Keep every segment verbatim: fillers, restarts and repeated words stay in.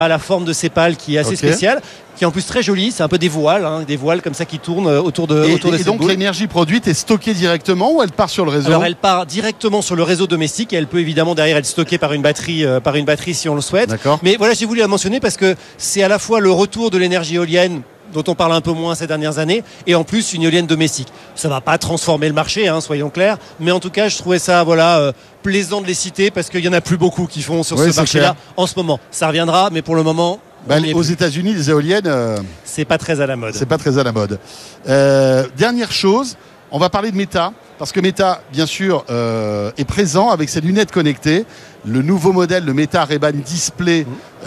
à la forme de sépales qui est assez okay. spéciale, qui est en plus très jolie. C'est un peu des voiles, hein, des voiles comme ça qui tournent autour de et, autour de et cette donc boule. L'énergie produite est stockée directement ou elle part sur le réseau? Alors elle part directement sur le réseau domestique et elle peut évidemment derrière être stockée par une batterie, euh, par une batterie si on le souhaite. D'accord. Mais voilà, j'ai voulu la mentionner parce que c'est à la fois le retour de l'énergie éolienne dont on parle un peu moins ces dernières années, et en plus une éolienne domestique. Ça ne va pas transformer le marché, hein, soyons clairs, mais en tout cas je trouvais ça voilà, euh, plaisant de les citer parce qu'il n'y en a plus beaucoup qui font sur oui, ce marché-là clair. en ce moment. Ça reviendra, mais pour le moment... Bah, aux États-Unis, les éoliennes, euh, c'est pas très à la mode. C'est pas très à la mode. Euh, dernière chose, on va parler de Meta, parce que Meta, bien sûr, euh, est présent avec ses lunettes connectées. Le nouveau modèle, le Meta Ray-Ban Display,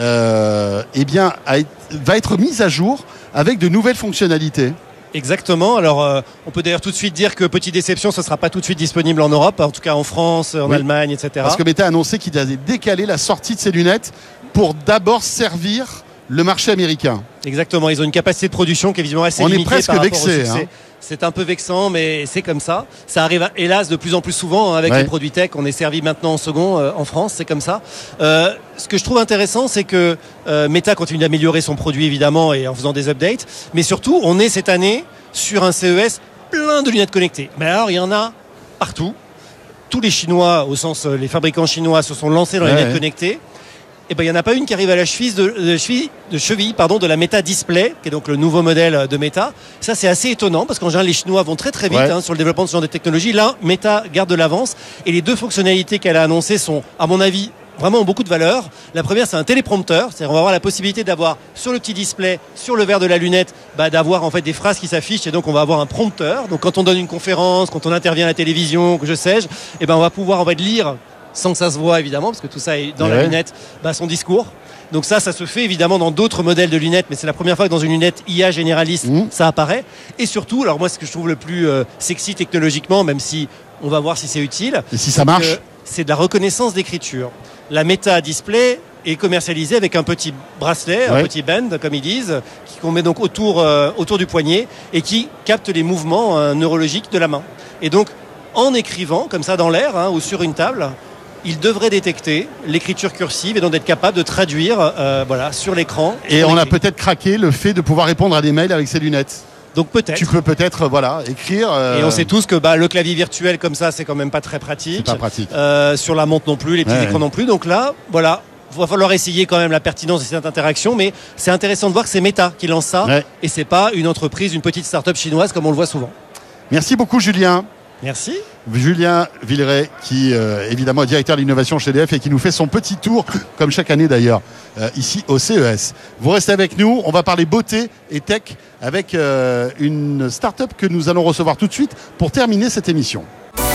euh, eh bien, a, va être mis à jour avec de nouvelles fonctionnalités. Exactement. Alors, euh, on peut d'ailleurs tout de suite dire que, petite déception, ce ne sera pas tout de suite disponible en Europe, en tout cas en France, en oui. Allemagne, et cetera. Parce que Meta a annoncé qu'il allait décaler la sortie de ses lunettes pour d'abord servir le marché américain. Exactement. Ils ont une capacité de production qui est visiblement assez on limitée. On est presque par vexé. Hein. C'est un peu vexant, mais c'est comme ça. Ça arrive, hélas, de plus en plus souvent hein, avec ouais. les produits tech. On est servi maintenant en second euh, en France, c'est comme ça. Euh, ce que je trouve intéressant, c'est que euh, Meta continue d'améliorer son produit, évidemment, et en faisant des updates. Mais surtout, on est cette année sur un C E S plein de lunettes connectées. Mais alors, il y en a partout. Tous les Chinois, au sens euh, les fabricants chinois, se sont lancés dans les ouais, lunettes ouais. connectées. Et ben il n'y en a pas une qui arrive à la cheville de, de, cheville, de cheville pardon, de la Meta Display, qui est donc le nouveau modèle de Meta. Ça, c'est assez étonnant parce qu'en général, les Chinois vont très très vite ouais. hein, sur le développement de ce genre de technologie. Là, Meta garde de l'avance et les deux fonctionnalités qu'elle a annoncées sont, à mon avis, vraiment beaucoup de valeur. La première, c'est un téléprompteur, c'est-à-dire on va avoir la possibilité d'avoir sur le petit display, sur le verre de la lunette, bah, d'avoir en fait des phrases qui s'affichent et donc on va avoir un prompteur. Donc quand on donne une conférence, quand on intervient à la télévision, que je sais-je, et ben on va pouvoir en fait lire sans que ça se voit évidemment, parce que tout ça est dans ouais. la lunette, bah, son discours. Donc ça, ça se fait évidemment dans d'autres modèles de lunettes, mais c'est la première fois que dans une lunette I A généraliste, mmh. ça apparaît. Et surtout, alors moi, ce que je trouve le plus euh, sexy technologiquement, même si on va voir si c'est utile, et si ça marche, c'est de la reconnaissance d'écriture. La Meta Display est commercialisée avec un petit bracelet, ouais. un petit band, comme ils disent, qu'on met donc autour, euh, autour du poignet et qui capte les mouvements euh, neurologiques de la main. Et donc, en écrivant comme ça dans l'air hein, ou sur une table, il devrait détecter l'écriture cursive et donc être capable de traduire euh, voilà, sur l'écran. Et on a peut-être craqué le fait de pouvoir répondre à des mails avec ses lunettes. Donc peut-être. Tu peux peut-être voilà, écrire. Euh... Et on sait tous que bah, le clavier virtuel comme ça, c'est quand même pas très pratique. C'est pas pratique. Euh, sur la montre non plus, les petits ouais, écrans ouais. non plus. Donc là, voilà, il va falloir essayer quand même la pertinence de cette interaction. Mais c'est intéressant de voir que c'est Meta qui lance ça. Ouais. Et c'est pas une entreprise, une petite start-up chinoise comme on le voit souvent. Merci beaucoup Julien. Merci. Julien Villeray, qui euh, évidemment est directeur de l'innovation chez E D F et qui nous fait son petit tour, comme chaque année d'ailleurs, euh, ici au C E S. Vous restez avec nous, on va parler beauté et tech avec euh, une start-up que nous allons recevoir tout de suite pour terminer cette émission.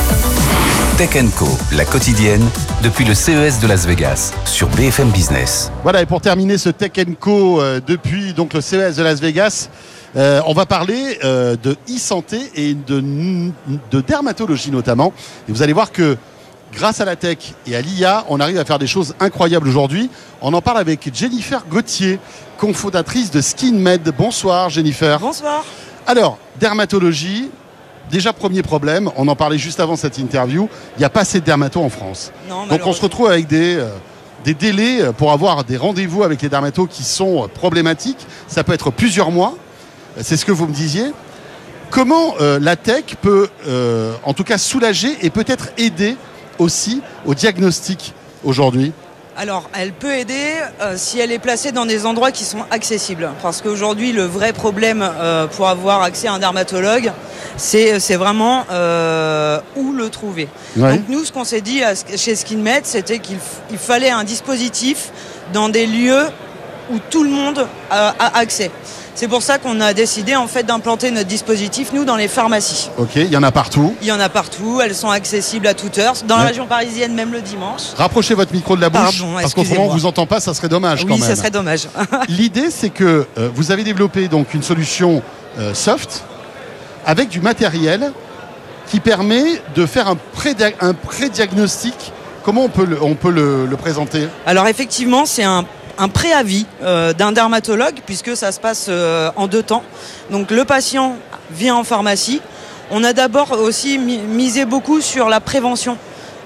Tech and Co, la quotidienne, depuis le C E S de Las Vegas, sur B F M Business. Voilà, et pour terminer ce Tech and Co euh, depuis donc, le C E S de Las Vegas, Euh, on va parler euh, de e-santé et de, de dermatologie notamment. Et vous allez voir que grâce à la tech et à l'I A, on arrive à faire des choses incroyables aujourd'hui. On en parle avec Jennifer Gauthier, cofondatrice de SkinMed. Bonsoir Jennifer. Bonsoir. Alors, dermatologie, déjà premier problème, on en parlait juste avant cette interview, il n'y a pas assez de dermatos en France. Non, donc on se retrouve avec des... Euh, des délais pour avoir des rendez-vous avec les dermatos qui sont problématiques. Ça peut être plusieurs mois. C'est ce que vous me disiez. Comment euh, la tech peut, euh, en tout cas, soulager et peut-être aider aussi au diagnostic aujourd'hui ? Alors, elle peut aider euh, si elle est placée dans des endroits qui sont accessibles. Parce qu'aujourd'hui, le vrai problème euh, pour avoir accès à un dermatologue, c'est, c'est vraiment euh, où le trouver. Ouais. Donc nous, ce qu'on s'est dit à, chez SkinMed, c'était qu'il f- il fallait un dispositif dans des lieux où tout le monde a, a accès. C'est pour ça qu'on a décidé en fait d'implanter notre dispositif, nous, dans les pharmacies. Ok, il y en a partout. Il y en a partout, elles sont accessibles à toute heure. Dans ouais. la région parisienne, même le dimanche. Rapprochez votre micro de la bouche, Pardon, parce qu'autrement on ne vous entend pas, ça serait dommage oui, quand même. Oui, ça serait dommage. L'idée, c'est que euh, vous avez développé donc une solution euh, soft, avec du matériel qui permet de faire un, pré- un pré-diagnostic. Comment on peut le, on peut le, le présenter ? Alors effectivement, c'est un un préavis euh, d'un dermatologue, puisque ça se passe euh, en deux temps. Donc le patient vient en pharmacie. On a d'abord aussi mi- misé beaucoup sur la prévention.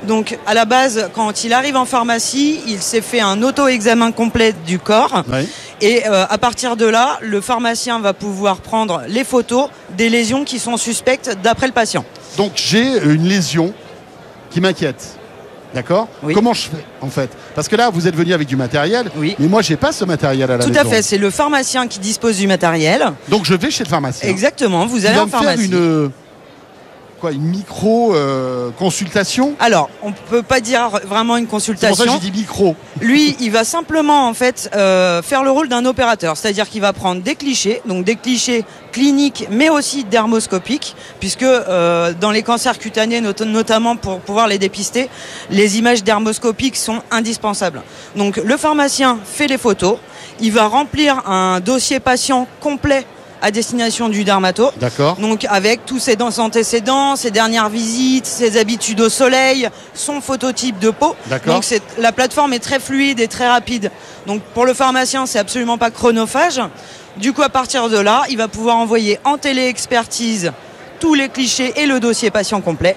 Donc à la base, quand il arrive en pharmacie, il s'est fait un auto-examen complet du corps. Oui. Et euh, à partir de là, le pharmacien va pouvoir prendre les photos des lésions qui sont suspectes d'après le patient. Donc j'ai une lésion qui m'inquiète. D'accord ? Oui. Comment je fais en fait ? Parce que là, vous êtes venu avec du matériel, Oui. mais moi, j'ai pas ce matériel à la Tout maison. à fait, c'est le pharmacien qui dispose du matériel. Donc je vais chez le pharmacien. Exactement, vous Il allez va en me faire pharmacie. une quoi, une micro euh, consultation. Alors, on ne peut pas dire vraiment une C'est pour ça que consultation. j'ai dit micro. Lui, il va simplement en fait euh, faire le rôle d'un opérateur, c'est-à-dire qu'il va prendre des clichés, donc des clichés cliniques, mais aussi dermoscopiques, puisque euh, dans les cancers cutanés, not- notamment pour pouvoir les dépister, les images dermoscopiques sont indispensables. Donc, le pharmacien fait les photos, il va remplir un dossier patient complet à destination du dermato. D'accord. Donc avec tous ses antécédents, ses dernières visites, ses habitudes au soleil, son phototype de peau. D'accord. Donc c'est, la plateforme est très fluide et très rapide. Donc pour le pharmacien, c'est absolument pas chronophage. Du coup, à partir de là, il va pouvoir envoyer en télé-expertise tous les clichés et le dossier patient complet.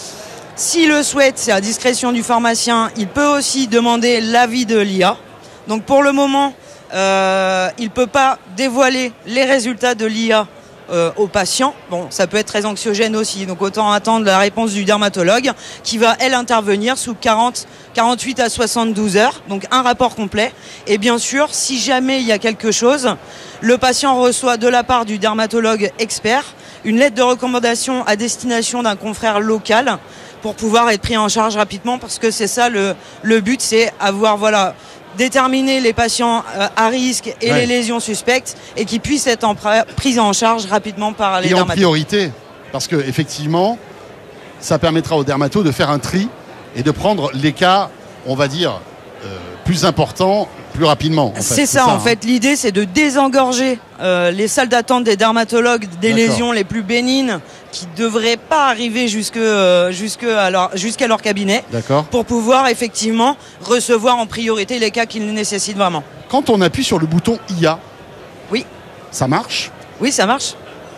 S'il le souhaite, c'est à discrétion du pharmacien, il peut aussi demander l'avis de l'I A. Donc pour le moment, Euh, il ne peut pas dévoiler les résultats de l'I A euh, aux patients. Bon, ça peut être très anxiogène aussi, donc autant attendre la réponse du dermatologue qui va, elle, intervenir sous quarante, quarante-huit à soixante-douze heures, donc un rapport complet. Et bien sûr, si jamais il y a quelque chose, le patient reçoit de la part du dermatologue expert une lettre de recommandation à destination d'un confrère local pour pouvoir être pris en charge rapidement, parce que c'est ça le, le but, c'est avoir, voilà, déterminer les patients à risque et ouais. les lésions suspectes et qui puissent être en pra- pris en charge rapidement par les Et en dermatologues. priorité, parce que effectivement, ça permettra aux dermatos de faire un tri et de prendre les cas, on va dire, euh, plus importants plus rapidement. En fait. C'est, c'est ça, ça, en hein. fait. L'idée, c'est de désengorger euh, les salles d'attente des dermatologues des D'accord. lésions les plus bénignes qui ne devraient pas arriver jusque, euh, jusque à leur, jusqu'à leur cabinet. D'accord. Pour pouvoir effectivement recevoir en priorité les cas qu'ils nécessitent vraiment. Quand on appuie sur le bouton I A, Oui, ça marche. oui, ça marche.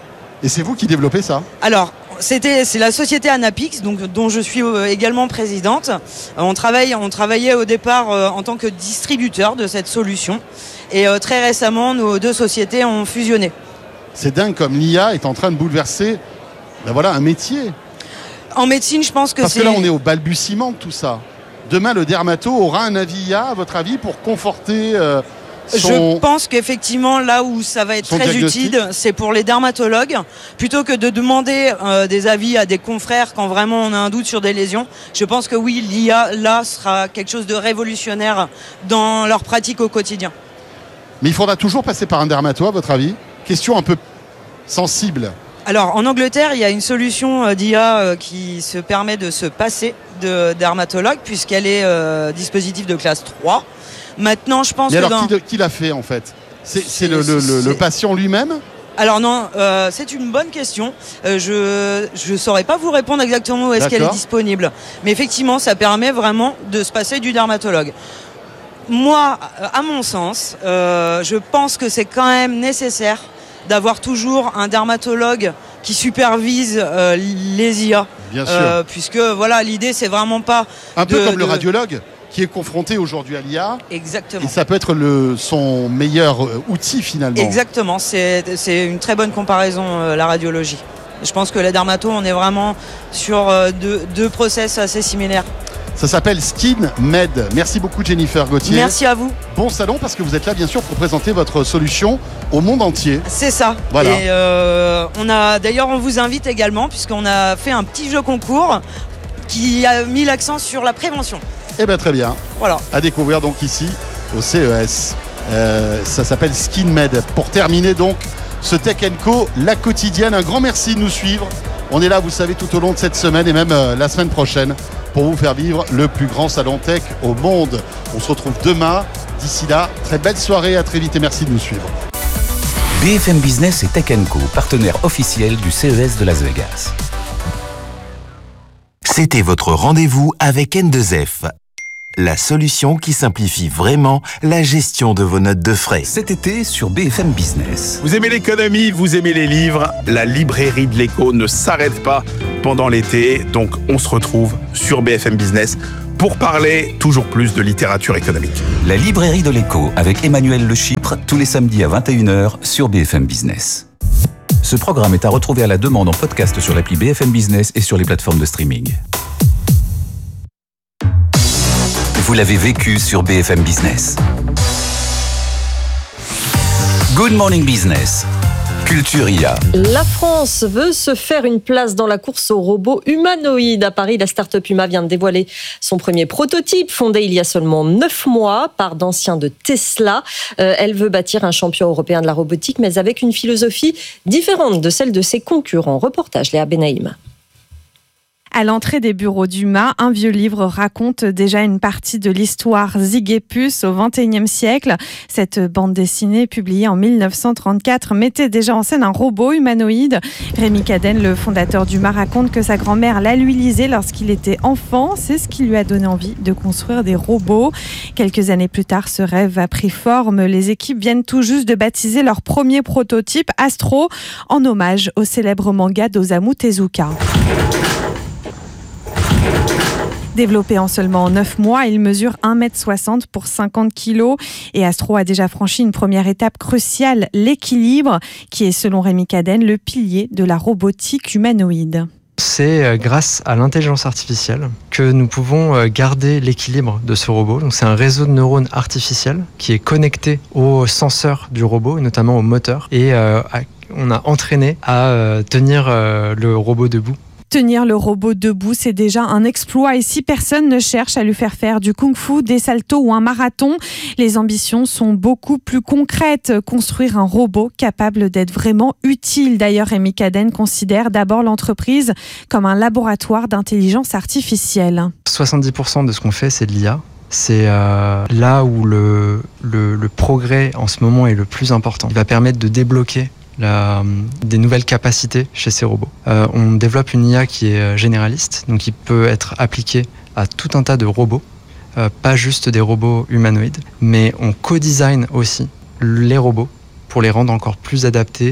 Et c'est vous qui développez ça. Alors, c'était, c'est la société Anapix, donc, dont je suis euh, également présidente. Euh, on, travaille, on travaillait au départ euh, en tant que distributeur de cette solution. Et euh, très récemment, nos deux sociétés ont fusionné. C'est dingue comme l'I A est en train de bouleverser ben voilà, un métier. En médecine, je pense que Parce c'est... que là, on est au balbutiement de tout ça. Demain, le dermato aura un avis I A, à votre avis, pour conforter euh, son... Je pense qu'effectivement, là où ça va être son très diagnostic. utile, c'est pour les dermatologues. Plutôt que de demander euh, des avis à des confrères quand vraiment on a un doute sur des lésions, je pense que oui, l'I A, là, sera quelque chose de révolutionnaire dans leur pratique au quotidien. Mais il faudra toujours passer par un dermato, à votre avis ? Question un peu sensible. Alors, en Angleterre, il y a une solution euh, d'I A euh, qui se permet de se passer de dermatologue, puisqu'elle est euh, dispositif de classe trois. Maintenant, je pense Mais que alors, dans... qui, le- qui l'a fait, en fait ? C'est, c'est C'est- le, le- le- c'est- le patient lui-même ? Alors non, euh, c'est une bonne question. Euh, je je saurais pas vous répondre exactement où est-ce qu'elle est D'accord. disponible. Mais effectivement, ça permet vraiment de se passer du dermatologue. Moi, à mon sens, euh, je pense que c'est quand même nécessaire d'avoir toujours un dermatologue qui supervise euh, les I A. Bien sûr. Euh, puisque voilà, l'idée c'est vraiment pas Un peu de- comme le de- radiologue, qui est confronté aujourd'hui à l'I A. Exactement. Et ça peut être le, son meilleur euh, outil, finalement. Exactement, c'est, c'est une très bonne comparaison, euh, la radiologie. Je pense que la dermato, on est vraiment sur euh, deux, deux process assez similaires. Ça s'appelle Skin Med. Merci beaucoup, Jennifer Gauthier. Merci à vous. Bon salon, parce que vous êtes là, bien sûr, pour présenter votre solution au monde entier. C'est ça. Voilà. Et euh, on a, d'ailleurs, on vous invite également, puisqu'on a fait un petit jeu concours qui a mis l'accent sur la prévention. Eh bien, très bien. Voilà. À découvrir donc ici, au C E S. Euh, ça s'appelle Skin Med. Pour terminer, donc, ce Tech and Co, la quotidienne. Un grand merci de nous suivre. On est là, vous savez, tout au long de cette semaine et même euh, la semaine prochaine pour vous faire vivre le plus grand salon tech au monde. On se retrouve demain. D'ici là, très belle soirée, à très vite et merci de nous suivre. B F M Business et Tech and Co, partenaire officiel du C E S de Las Vegas. C'était votre rendez-vous avec N deux F, la solution qui simplifie vraiment la gestion de vos notes de frais. Cet été sur B F M Business. Vous aimez l'économie, vous aimez les livres, la librairie de l'écho ne s'arrête pas pendant l'été. Donc on se retrouve sur B F M Business pour parler toujours plus de littérature économique. La librairie de l'écho avec Emmanuel Le Chypre, tous les samedis à vingt et une heures sur B F M Business. Ce programme est à retrouver à la demande en podcast sur l'appli B F M Business et sur les plateformes de streaming. Vous l'avez vécu sur B F M Business. Good Morning Business. Culture I A. La France veut se faire une place dans la course aux robots humanoïdes. À Paris, la start-up Huma vient de dévoiler son premier prototype, fondé il y a seulement neuf mois par d'anciens de Tesla. Euh, elle veut bâtir un champion européen de la robotique, mais avec une philosophie différente de celle de ses concurrents. Reportage Léa Benaïm. À l'entrée des bureaux d'Huma, un vieux livre raconte déjà une partie de l'histoire Zigépus au vingt et unième siècle. Cette bande dessinée, publiée en mille neuf cent trente-quatre, mettait déjà en scène un robot humanoïde. Rémi Cadenne, le fondateur d'Huma, raconte que sa grand-mère l'a lui lisé lorsqu'il était enfant. C'est ce qui lui a donné envie de construire des robots. Quelques années plus tard, ce rêve a pris forme. Les équipes viennent tout juste de baptiser leur premier prototype, Astro, en hommage au célèbre manga d'Osamu Tezuka. Développé en seulement neuf mois, il mesure un mètre soixante pour cinquante kilos et Astro a déjà franchi une première étape cruciale, l'équilibre, qui est selon Rémi Cadenne le pilier de la robotique humanoïde. C'est grâce à l'intelligence artificielle que nous pouvons garder l'équilibre de ce robot. Donc c'est un réseau de neurones artificiels qui est connecté aux senseurs du robot, et notamment au moteur. Et euh, on a entraîné à euh, tenir euh, le robot debout. Tenir le robot debout, c'est déjà un exploit et si personne ne cherche à lui faire faire du kung-fu, des saltos ou un marathon, les ambitions sont beaucoup plus concrètes. Construire un robot capable d'être vraiment utile. D'ailleurs, Rémi Cadenne considère d'abord l'entreprise comme un laboratoire d'intelligence artificielle. soixante-dix pour cent de ce qu'on fait, c'est de l'I A. C'est euh, là où le, le, le progrès en ce moment est le plus important. Il va permettre de débloquer La, des nouvelles capacités chez ces robots. Euh, on développe une I A qui est généraliste, donc qui peut être appliquée à tout un tas de robots, euh, pas juste des robots humanoïdes, mais on co-design aussi les robots pour les rendre encore plus adaptés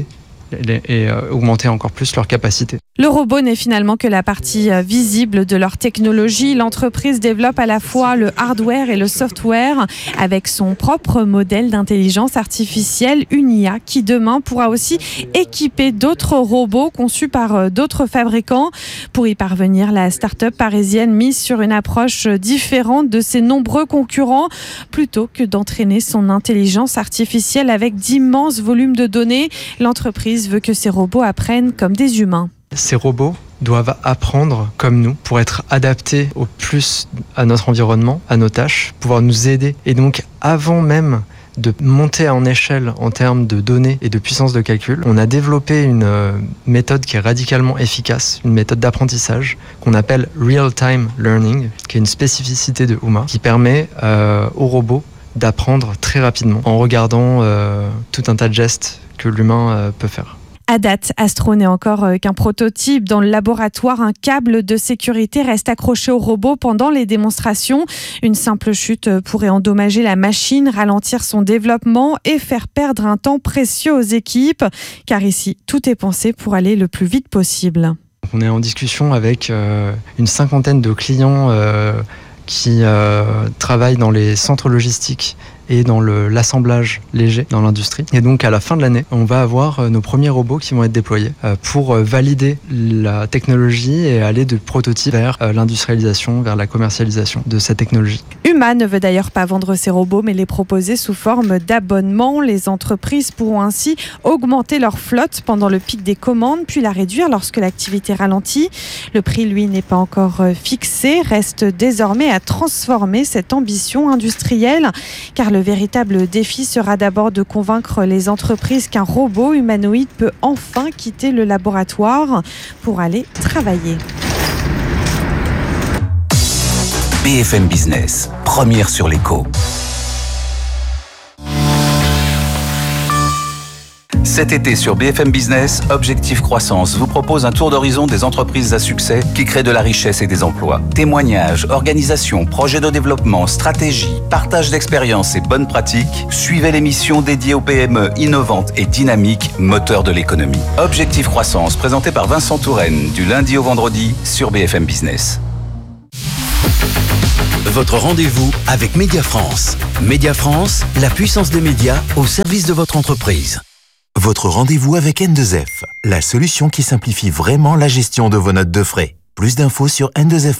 et euh, augmenter encore plus leurs capacités. Le robot n'est finalement que la partie visible de leur technologie. L'entreprise développe à la fois le hardware et le software avec son propre modèle d'intelligence artificielle, une I A qui demain pourra aussi équiper d'autres robots conçus par d'autres fabricants. Pour y parvenir, la start-up parisienne mise sur une approche différente de ses nombreux concurrents. Plutôt que d'entraîner son intelligence artificielle avec d'immenses volumes de données, l'entreprise veut que ces robots apprennent comme des humains. Ces robots doivent apprendre comme nous pour être adaptés au plus à notre environnement, à nos tâches, pouvoir nous aider. Et donc, avant même de monter en échelle en termes de données et de puissance de calcul, on a développé une méthode qui est radicalement efficace, une méthode d'apprentissage qu'on appelle Real-Time Learning, qui est une spécificité de Huma, qui permet euh, aux robots d'apprendre très rapidement en regardant euh, tout un tas de gestes que l'humain euh, peut faire. À date, Astro n'est encore qu'un prototype. Dans le laboratoire, un câble de sécurité reste accroché au robot pendant les démonstrations. Une simple chute pourrait endommager la machine, ralentir son développement et faire perdre un temps précieux aux équipes. Car ici, tout est pensé pour aller le plus vite possible. On est en discussion avec euh, une cinquantaine de clients euh, qui euh, travaillent dans les centres logistiques et dans le, l'assemblage léger dans l'industrie. Et donc à la fin de l'année, on va avoir euh, nos premiers robots qui vont être déployés euh, pour euh, valider la technologie et aller de prototype vers euh, l'industrialisation, vers la commercialisation de cette technologie. Huma ne veut d'ailleurs pas vendre ses robots, mais les proposer sous forme d'abonnement. Les entreprises pourront ainsi augmenter leur flotte pendant le pic des commandes, puis la réduire lorsque l'activité ralentit. Le prix, lui, n'est pas encore fixé. Reste désormais à transformer cette ambition industrielle, car le véritable défi sera d'abord de convaincre les entreprises qu'un robot humanoïde peut enfin quitter le laboratoire pour aller travailler. B F M Business, première sur l'écho. Cet été sur B F M Business, Objectif Croissance vous propose un tour d'horizon des entreprises à succès qui créent de la richesse et des emplois. Témoignages, organisation, projets de développement, stratégie, partage d'expériences et bonnes pratiques. Suivez l'émission dédiée aux P M E innovantes et dynamiques, moteurs de l'économie. Objectif Croissance, présenté par Vincent Touraine, du lundi au vendredi sur B F M Business. Votre rendez-vous avec Média France. Média France, la puissance des médias au service de votre entreprise. Votre rendez-vous avec N deux F, la solution qui simplifie vraiment la gestion de vos notes de frais. Plus d'infos sur N deux F.